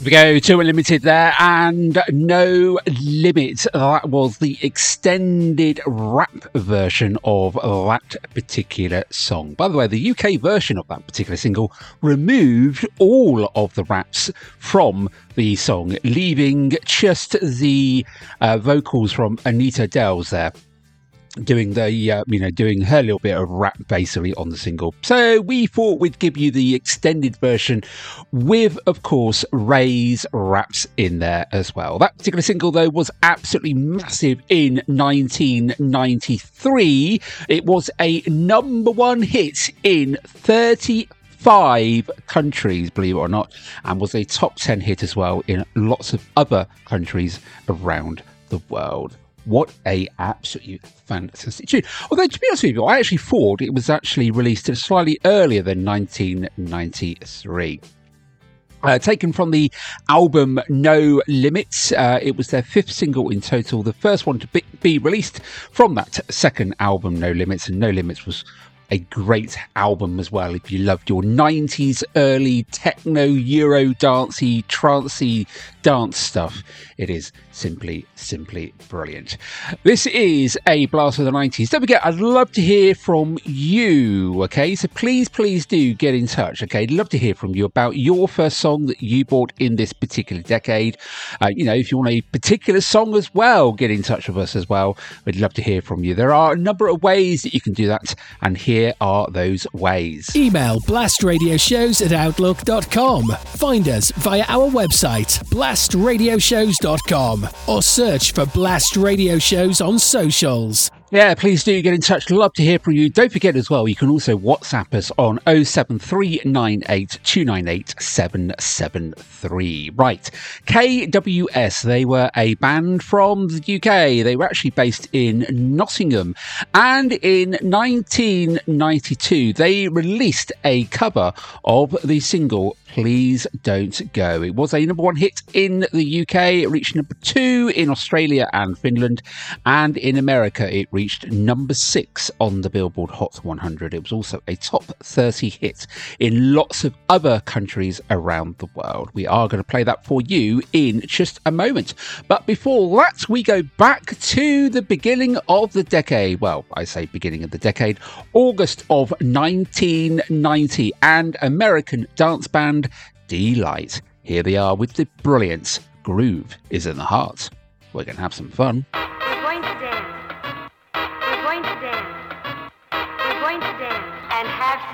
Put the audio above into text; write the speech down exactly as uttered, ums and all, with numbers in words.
We go to Unlimited there, and No Limit. That was the extended rap version of that particular song. By the way, the U K version of that particular single removed all of the raps from the song, leaving just the uh, vocals from Anita Dells there, doing the uh, you know doing her little bit of rap basically on the single. So we thought we'd give you the extended version with, of course, Ray's raps in there as well. That particular single though was absolutely massive in nineteen ninety-three. It was a number one hit in thirty-five countries, believe it or not, and was a top ten hit as well in lots of other countries around the world. What a absolutely fantastic tune. Although, to be honest with you, I actually thought it was actually released slightly earlier than nineteen ninety-three. Uh, taken from the album No Limits. Uh, it was their fifth single in total, the first one to be, be released from that second album, No Limits. And No Limits was a great album as well if you loved your nineties early techno, Euro dancey, trancey dance stuff. It is simply, simply brilliant. This is a blast of the nineties. Don't forget, I'd love to hear from you, okay? So please, please do get in touch, okay? I'd love to hear from you about your first song that you bought in this particular decade. Uh, you know, if you want a particular song as well, get in touch with us as well. We'd love to hear from you. There are a number of ways that you can do that, and here are those ways. Email blastradioshows at outlook dot com. Find us via our website, blast radio shows dot com, or search for Blast Radio Shows on socials. Yeah, please do get in touch. Love to hear from you. Don't forget as well, you can also WhatsApp us on oh seven three nine eight two nine eight seven seven three. Right, K W S, they were a band from the U K. They were actually based in Nottingham. And in nineteen ninety-two, they released a cover of the single Please Don't Go. It was a number one hit in the U K. It reached number two in Australia and Finland. And in America, it reached reached number six on the Billboard Hot one hundred. It was also a top thirty hit in lots of other countries around the world. We are going to play that for you in just a moment. But before that, we go back to the beginning of the decade. Well, I say beginning of the decade, August of nineteen ninety, and American dance band D-Light. Here they are with the brilliant Groove is in the Heart. We're going to have some fun. We're going to dance.